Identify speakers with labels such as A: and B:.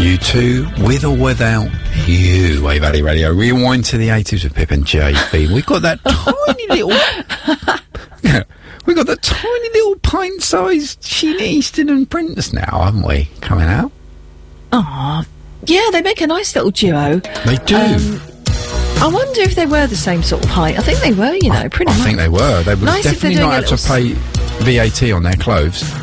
A: U2, with or without you. Wave Alley Radio. Rewind to the 80s with Pip and JB. We've got that tiny little... We've got that tiny little pint-sized Sheena Easton and Prince now, haven't we, coming out?
B: Oh, yeah, they make a nice little duo.
A: They do.
B: I wonder if they were the same sort of height. I think they were, pretty much.
A: I think they were. They would
B: nice
A: definitely not have to pay VAT on their clothes.